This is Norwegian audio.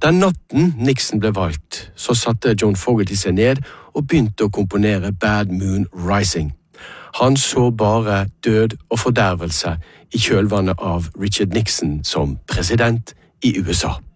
Den natten Nixon ble valgt, så satte John Fogerty seg ned og begynte å komponere Bad Moon Rising. Han så bare død og fordervelse i kjølvannet av Richard Nixon som president i USA.